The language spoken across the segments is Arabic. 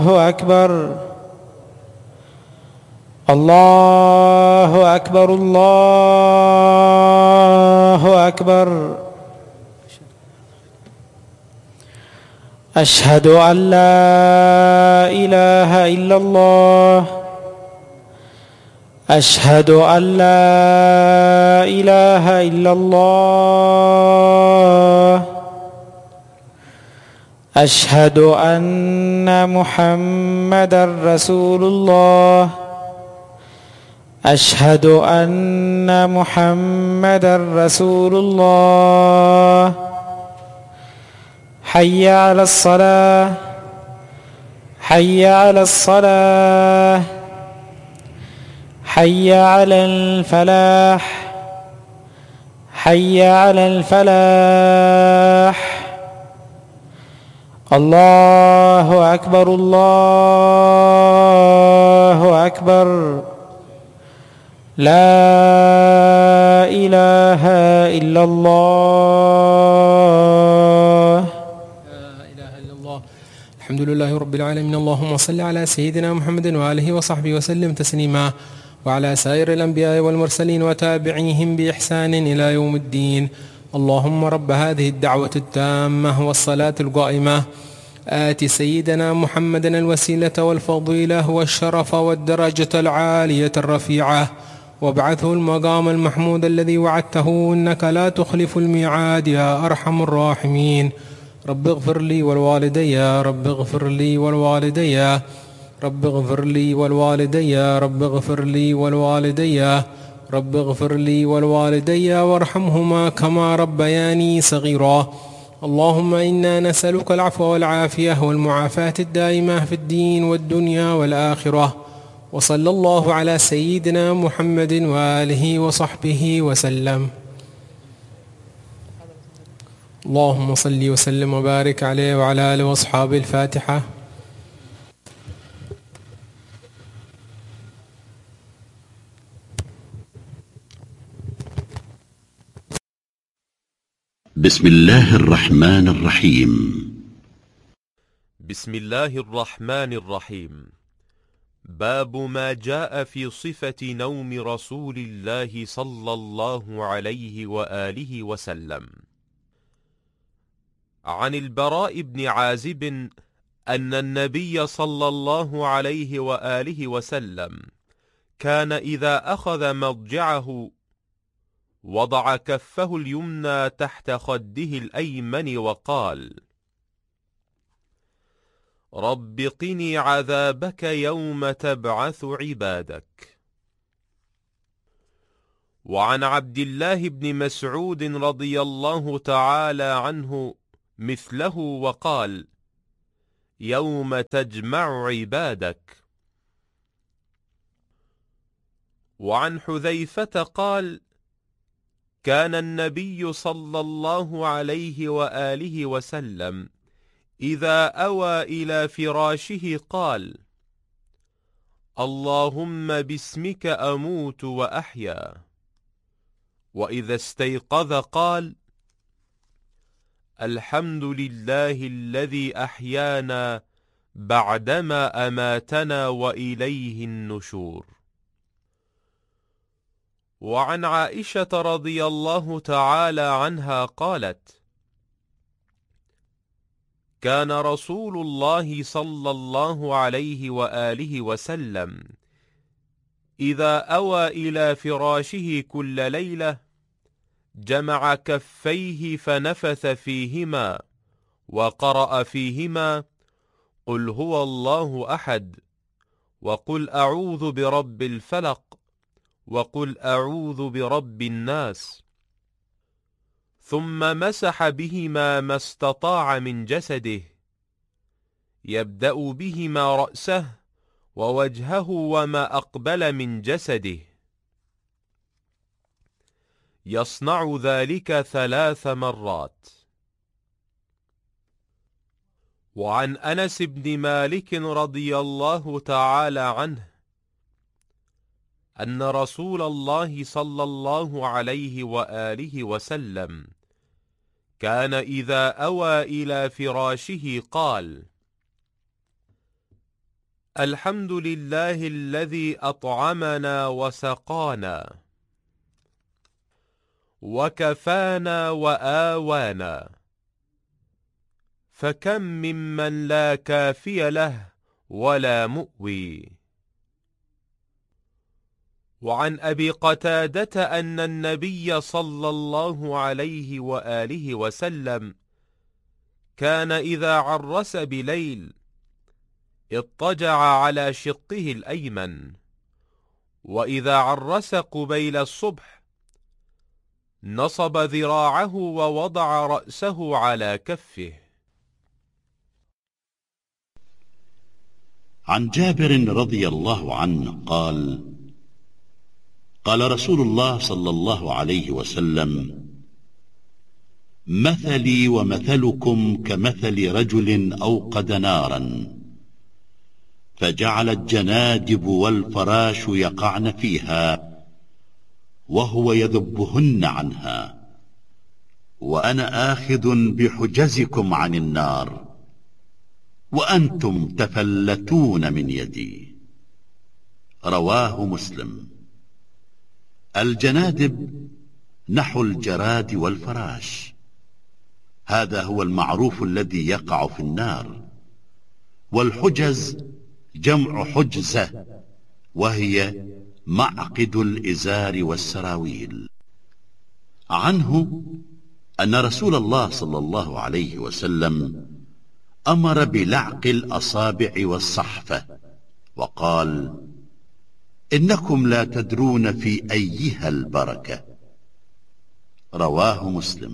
الله أكبر الله أكبر الله أكبر. أشهد أن لا إله إلا الله. أشهد أن لا إله إلا الله. أشهد أن محمدًا رسول الله. أشهد أن محمدًا رسول الله. حي على الصلاة حي على الصلاة حي على الفلاح حي على الفلاح. الله أكبر الله أكبر. لا إله إلا الله. الحمد لله رب العالمين. اللهم صل على سيدنا محمد وآله وصحبه وسلم تسليما، وعلى سائر الأنبياء والمرسلين وتابعيهم بإحسان إلى يوم الدين. اللهم رب هذه الدعوة التامة والصلاة القائمة آت سيدنا محمدا الوسيلة والفضيلة والشرف والدرجة العالية الرفيعة، وابعثه المقام المحمود الذي وعدته إنك لا تخلف الميعاد يا أرحم الراحمين. رب اغفر لي والوالدي، رب اغفر لي والوالدي، رب اغفر لي والوالدي، رب اغفر لي والوالدي، رب اغفر لي والوالدي وارحمهما كما ربياني صغيرا. اللهم إنا نسألك العفو والعافية والمعافاة الدائمة في الدين والدنيا والآخرة. وصلى الله على سيدنا محمد وآله وصحبه وسلم. اللهم صل وسلم وبارك عليه وعلى آله وأصحابه. الفاتحة. بسم الله الرحمن الرحيم. بسم الله الرحمن الرحيم. باب ما جاء في صفة نوم رسول الله صلى الله عليه وآله وسلم. عن البراء بن عازب أن النبي صلى الله عليه وآله وسلم كان إذا أخذ مضجعه وضع كفه اليمنى تحت خده الأيمن وقال: رب قني عذابك يوم تبعث عبادك. وعن عبد الله بن مسعود رضي الله تعالى عنه مثله وقال: يوم تجمع عبادك. وعن حذيفة قال: كان النبي صلى الله عليه وآله وسلم إذا أوى إلى فراشه قال: اللهم باسمك أموت وأحيا. وإذا استيقظ قال: الحمد لله الذي أحيانا بعدما أماتنا وإليه النشور. وعن عائشة رضي الله تعالى عنها قالت: كان رسول الله صلى الله عليه وآله وسلم إذا أوى إلى فراشه كل ليلة جمع كفيه فنفث فيهما وقرأ فيهما: قل هو الله أحد، وقل أعوذ برب الفلق، وقل أعوذ برب الناس. ثم مسح بهما ما استطاع من جسده، يبدأ بهما رأسه ووجهه وما أقبل من جسده، يصنع ذلك 3 مرات. وعن أنس بن مالك رضي الله تعالى عنه أن رسول الله صلى الله عليه وآله وسلم كان إذا أوى إلى فراشه قال: الحمد لله الذي أطعمنا وسقانا وكفانا وآوانا، فكم ممن لا كافي له ولا مؤوي. وعن أبي قتادة أن النبي صلى الله عليه وآله وسلم كان إذا عرس بليل اضطجع على شقه الأيمن، وإذا عرس قبيل الصبح نصب ذراعه ووضع رأسه على كفه. عن جابر رضي الله عنه قال: قال رسول الله صلى الله عليه وسلم: مثلي ومثلكم كمثل رجل أوقد نارا فجعل الجنادب والفراش يقعن فيها وهو يذبهن عنها، وأنا آخذ بحجزكم عن النار وأنتم تفلتون من يدي. رواه مسلم. الجنادب نحو الجراد والفراش، هذا هو المعروف الذي يقع في النار. والحجز جمع حجزة، وهي معقد الإزار والسراويل. عنه أن رسول الله صلى الله عليه وسلم أمر بلعق الأصابع والصحفة، وقال: إنكم لا تدرون في أيها البركة. رواه مسلم.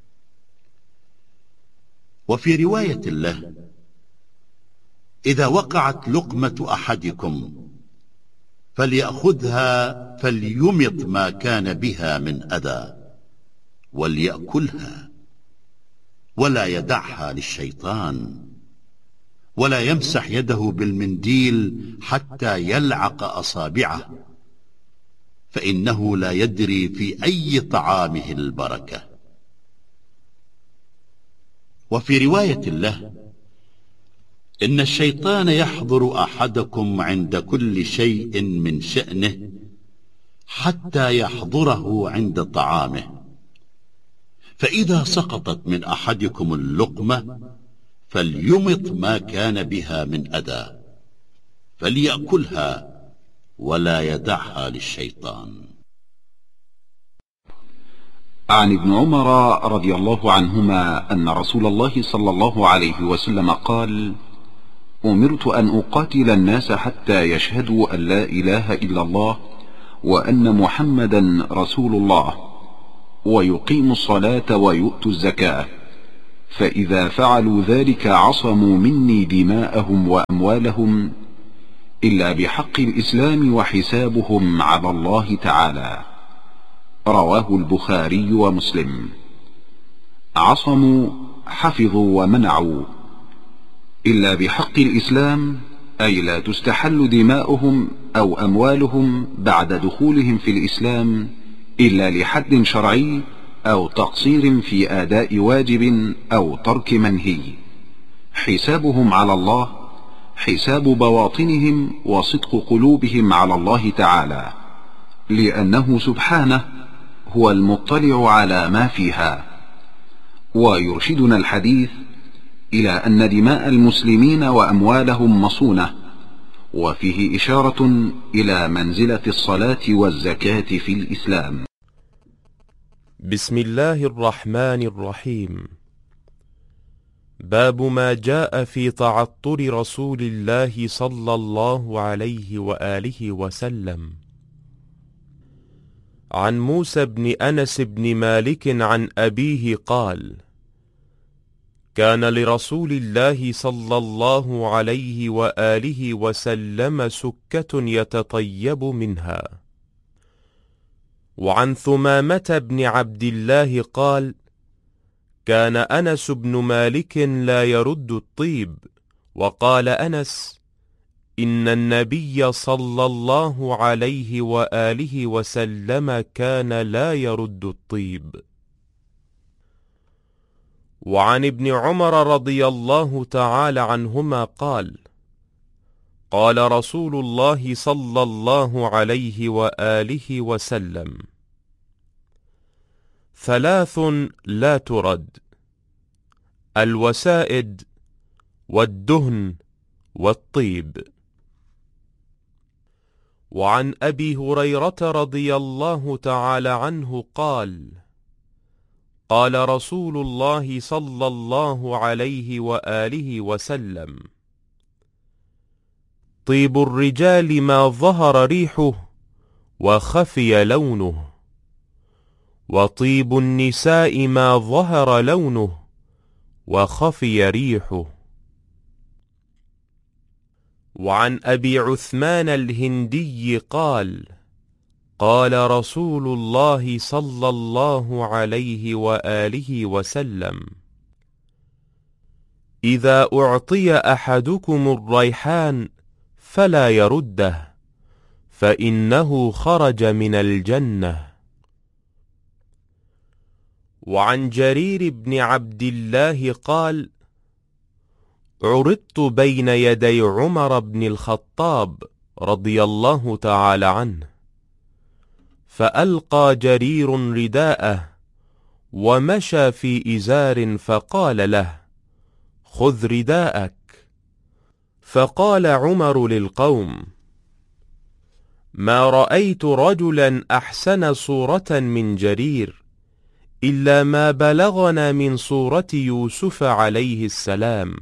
وفي رواية له: إذا وقعت لقمة أحدكم فليأخذها فليمط ما كان بها من أذى وليأكلها، ولا يدعها للشيطان، ولا يمسح يده بالمنديل حتى يلعق أصابعه، فإنه لا يدري في أي طعامه البركة. وفي رواية له: إن الشيطان يحضر أحدكم عند كل شيء من شأنه حتى يحضره عند طعامه، فإذا سقطت من أحدكم اللقمة فليمط ما كان بها من أذى، فليأكلها ولا يدعها للشيطان. عن ابن عمر رضي الله عنهما أن رسول الله صلى الله عليه وسلم قال: أمرت أن أقاتل الناس حتى يشهدوا أن لا إله إلا الله وأن محمدا رسول الله ويقيموا الصلاة ويؤتوا الزكاة، فإذا فعلوا ذلك عصموا مني دماءهم وأموالهم إلا بحق الإسلام وحسابهم على الله تعالى. رواه البخاري ومسلم. عصموا حفظوا ومنعوا، إلا بحق الإسلام أي لا تستحل دماؤهم أو أموالهم بعد دخولهم في الإسلام إلا لحد شرعي أو تقصير في أداء واجب أو ترك منهي. حسابهم على الله حساب بواطنهم وصدق قلوبهم على الله تعالى، لأنه سبحانه هو المطلع على ما فيها. ويرشدنا الحديث إلى أن دماء المسلمين وأموالهم مصونة، وفيه إشارة إلى منزلة الصلاة والزكاة في الإسلام. بسم الله الرحمن الرحيم. باب ما جاء في تعطر رسول الله صلى الله عليه وآله وسلم. عن موسى بن أنس بن مالك عن أبيه قال: كان لرسول الله صلى الله عليه وآله وسلم سكة يتطيب منها. وعن ثمامة بن عبد الله قال: كان أنس بن مالك لا يرد الطيب، وقال أنس: إن النبي صلى الله عليه وآله وسلم كان لا يرد الطيب. وعن ابن عمر رضي الله تعالى عنهما قال: قال رسول الله صلى الله عليه وآله وسلم: ثلاث لا ترد: الوسائد والدهن والطيب. وعن أبي هريرة رضي الله تعالى عنه قال: قال رسول الله صلى الله عليه وآله وسلم: طيب الرجال ما ظهر ريحه وخفي لونه، وطيب النساء ما ظهر لونه وخفي ريحه. وعن أبي عثمان الهندي قال: قال رسول الله صلى الله عليه وآله وسلم: إذا أعطي أحدكم الريحان فلا يرده، فإنه خرج من الجنة. وعن جرير بن عبد الله قال: عرضت بين يدي عمر بن الخطاب رضي الله تعالى عنه، فألقى جرير رداءه ومشى في إزار، فقال له: خذ رداءك. فقال عمر للقوم: ما رأيت رجلا أحسن صورة من جرير، إلا ما بلغنا من صورة يوسف عليه السلام.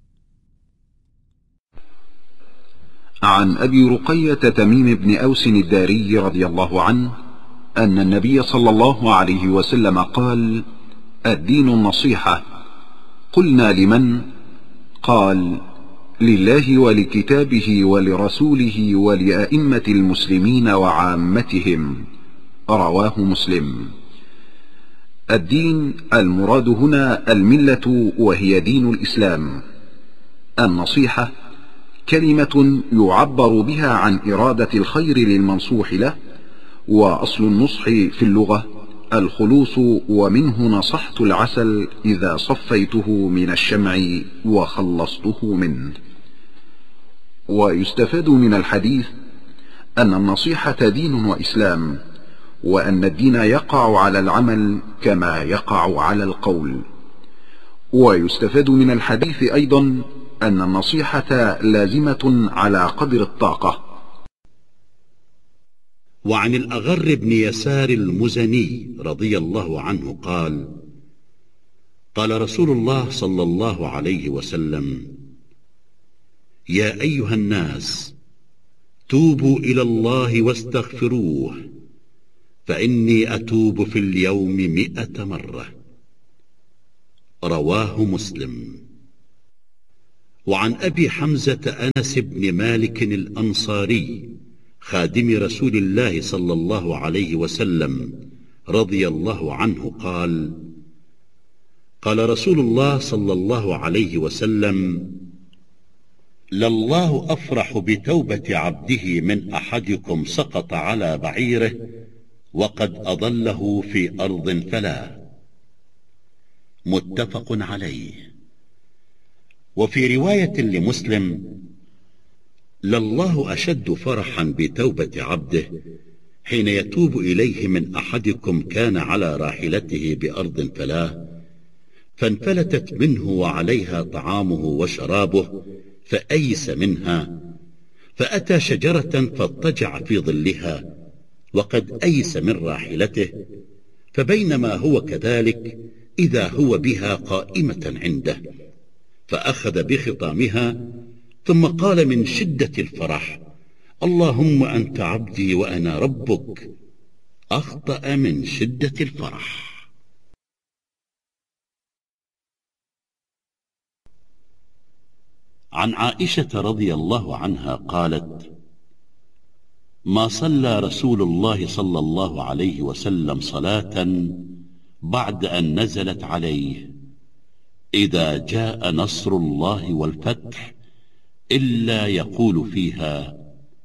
عن أبي رقية تميم بن أوس الداري رضي الله عنه أن النبي صلى الله عليه وسلم قال: الدين النصيحة. قلنا: لمن؟ قال: لله ولكتابه ولرسوله ولأئمة المسلمين وعامتهم. رواه مسلم. الدين المراد هنا الملة، وهي دين الإسلام. النصيحة كلمة يعبر بها عن إرادة الخير للمنصوح له، وأصل النصح في اللغة الخلوص، ومنه نصحت العسل إذا صفيته من الشمع وخلصته منه. ويستفاد من الحديث أن النصيحة دين وإسلام، وأن الدين يقع على العمل كما يقع على القول. ويستفاد من الحديث أيضا أن النصيحة لازمة على قدر الطاقة. وعن الأغر بن يسار المزني رضي الله عنه قال: قال رسول الله صلى الله عليه وسلم: يا أيها الناس، توبوا إلى الله واستغفروه، فإني أتوب في اليوم 100 مرة. رواه مسلم. وعن أبي حمزة أنس بن مالك الأنصاري خادم رسول الله صلى الله عليه وسلم رضي الله عنه قال: قال رسول الله صلى الله عليه وسلم: لله أفرح بتوبة عبده من أحدكم سقط على بعيره وقد أضله في أرض فلا. متفق عليه. وفي رواية لمسلم: لله أشد فرحا بتوبة عبده حين يتوب إليه من أحدكم كان على راحلته بأرض فلاه، فانفلتت منه وعليها طعامه وشرابه، فأيس منها، فأتى شجرة فاضطجع في ظلها وقد أيس من راحلته، فبينما هو كذلك إذا هو بها قائمة عنده، فأخذ بخطامها ثم قال من شدة الفرح: اللهم أنت عبدي وأنا ربك. أخطأ من شدة الفرح. عن عائشة رضي الله عنها قالت: ما صلى رسول الله صلى الله عليه وسلم صلاة بعد أن نزلت عليه: إذا جاء نصر الله والفتح، إلا يقول فيها: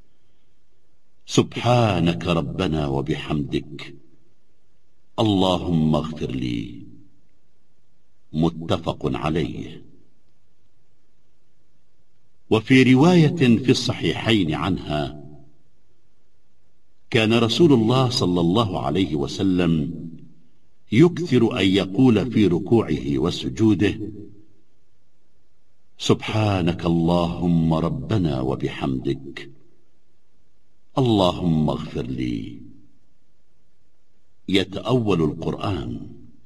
سبحانك ربنا وبحمدك، اللهم اغفر لي. متفق عليه. وفي رواية في الصحيحين عنها: كان رسول الله صلى الله عليه وسلم يكثر أن يقول في ركوعه وسجوده: سبحانك اللهم ربنا وبحمدك، اللهم اغفر لي. يتأول القرآن.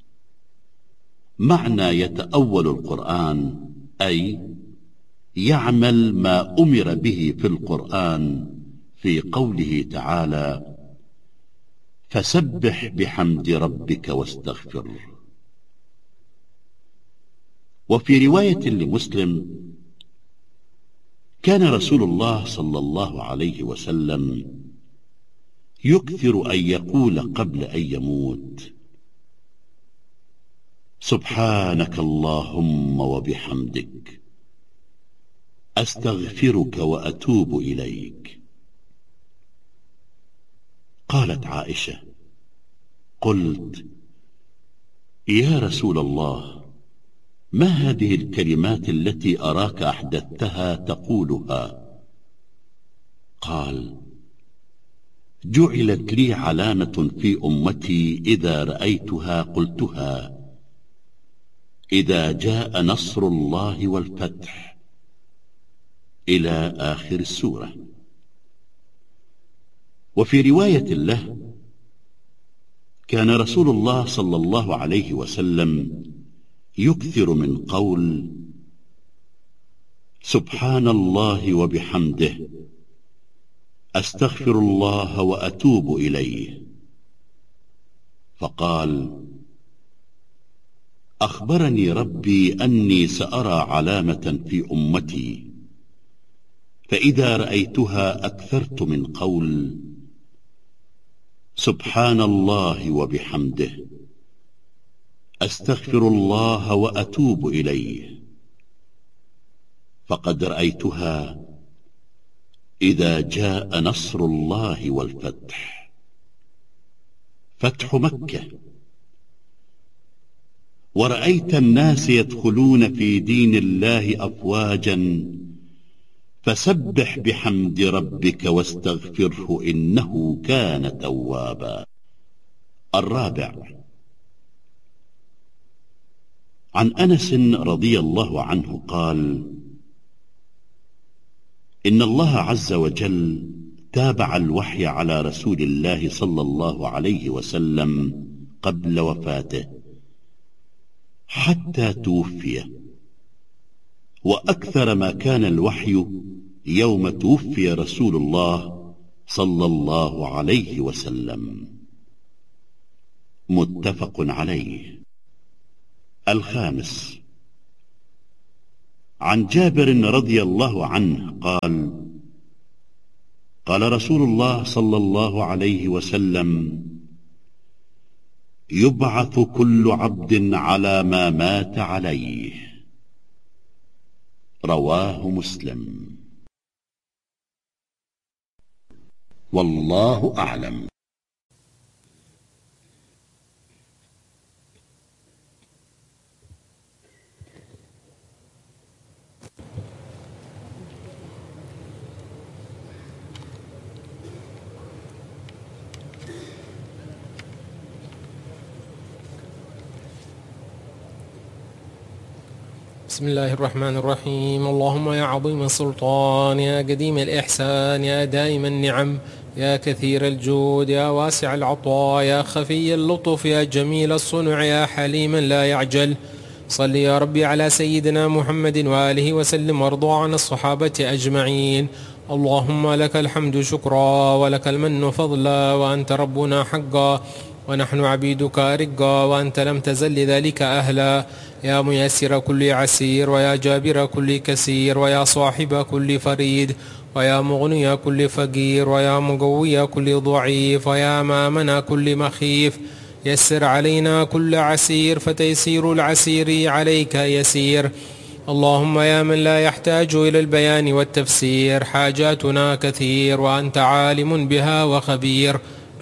معنى يتأول القرآن أي يعمل ما أمر به في القرآن في قوله تعالى: فسبح بحمد ربك واستغفره. وفي رواية لمسلم: كان رسول الله صلى الله عليه وسلم يكثر أن يقول قبل أن يموت: سبحانك اللهم وبحمدك، أستغفرك وأتوب إليك. قالت عائشة: قلت: يا رسول الله، ما هذه الكلمات التي أراك أحدثتها تقولها؟ قال: جعلت لي علامة في أمتي إذا رأيتها قلتها: إذا جاء نصر الله والفتح، إلى آخر السورة. وفي رواية له: كان رسول الله صلى الله عليه وسلم يكثر من قول: سبحان الله وبحمده، أستغفر الله وأتوب إليه. فقال: أخبرني ربي أني سأرى علامة في أمتي، فإذا رأيتها أكثرت من قول: سبحان الله وبحمده، أستغفر الله وأتوب إليه. فقد رأيتها إذا جاء نصر الله والفتح، فتح مكة، ورأيت الناس يدخلون في دين الله أفواجا، فسبح بحمد ربك واستغفره إنه كان توابا. الرابع: عن أنس رضي الله عنه قال: إن الله عز وجل تابع الوحي على رسول الله صلى الله عليه وسلم قبل وفاته حتى توفي، وأكثر ما كان الوحي يوم توفي رسول الله صلى الله عليه وسلم. متفق عليه. الخامس: عن جابر رضي الله عنه قال: قال رسول الله صلى الله عليه وسلم: يبعث كل عبد على ما مات عليه. رواه مسلم. والله أعلم. بسم الله الرحمن الرحيم. اللهم يا عظيم السلطان، يا قديم الإحسان، يا دائم النعم، يا كثير الجود، يا واسع العطاء، يا خفي اللطف، يا جميل الصنع، يا حليما لا يعجل، صل يا ربي على سيدنا محمد وآله وسلم، وارض عن الصحابة أجمعين. اللهم لك الحمد شكرا، ولك المن فضلا، وأنت ربنا حقا، ونحن عبيدك رقا، وأنت لم تزل لذلك أهلا. يا ميسر كل عسير، ويا جابر كل كسير، ويا صاحب كل فريد، ويا مغني كل فقير، ويا مقوي كل ضعيف، ويا مامن كل مخيف، يسر علينا كل عسير، فتيسير العسير عليك يسير. اللهم يا من لا يحتاج إلى البيان والتفسير، حاجاتنا كثير، وأنت عالم بها وخبير.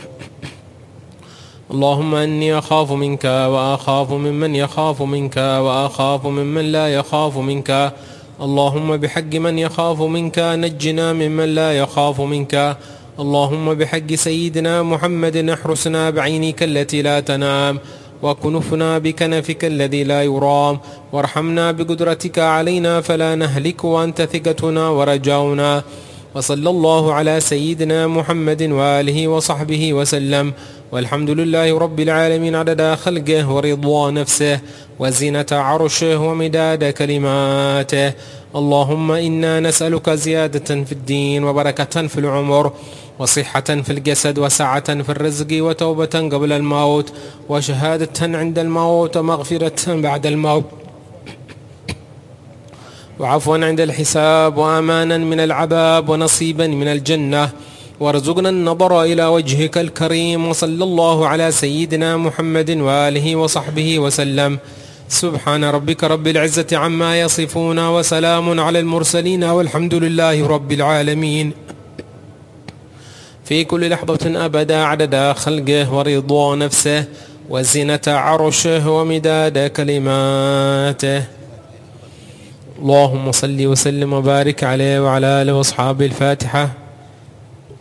اللهم أني أخاف منك، وأخاف ممن يخاف منك، وأخاف ممن لا يخاف منك. اللهم بحق من يخاف منك نجنا ممن لا يخاف منك. اللهم بحق سيدنا محمد احرسنا بعينك التي لا تنام، وكنفنا بكنفك الذي لا يرام، وارحمنا بقدرتك علينا فلا نهلك، وأنت ثقتنا ورجاؤنا. وصلى الله على سيدنا محمد وآله وصحبه وسلم، والحمد لله رب العالمين عدد خلقه ورضا نفسه وزينة عرشه ومداد كلماته. اللهم إنا نسألك زيادة في الدين، وبركة في العمر، وصحة في الجسد، وسعة في الرزق، وتوبة قبل الموت، وشهادة عند الموت، ومغفرة بعد الموت، وعفوا عند الحساب، وأمانا من العذاب، ونصيبا من الجنة، وارزقنا النظر إلى وجهك الكريم. وصلى الله على سيدنا محمد وآله وصحبه وسلم. سبحان ربك رب العزة عما يصفون، وسلام على المرسلين، والحمد لله رب العالمين. في كل لحظة أبدا عدد خلقه ورضا نفسه وزنة عرشه ومداد كلماته. اللهم صل وسلم وبارك عليه وعلى آله وأصحابه. الفاتحة.